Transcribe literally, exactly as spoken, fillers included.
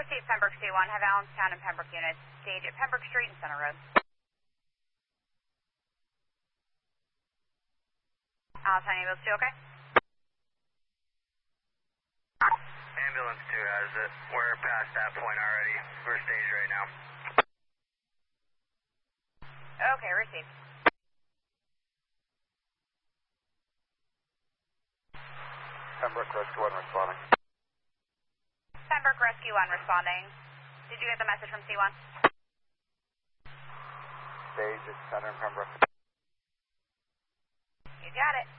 Received Pembroke C one, have Allenstown and Pembroke units. Stage at Pembroke Street and Center Road. Allenstown ambulance two, okay? Ambulance two has it. We're past that point already. We're staged right now. Okay, received. Pembroke Rescue one responding. Pembroke Rescue one responding. Did you get the message from C one? Stage at Center and Pembroke. You got it.